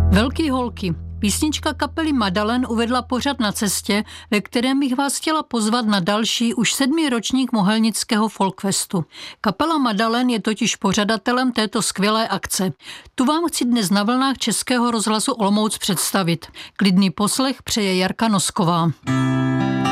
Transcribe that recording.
Velký holky. Písnička kapely Madalen uvedla pořad Na cestě, ve kterém bych vás chtěla pozvat na další už 7. ročník Mohelnického folkfestu. Kapela Madalen je totiž pořadatelem této skvělé akce. Tu vám chci dnes na vlnách Českého rozhlasu Olomouc představit. Klidný poslech přeje Jarka Nosková.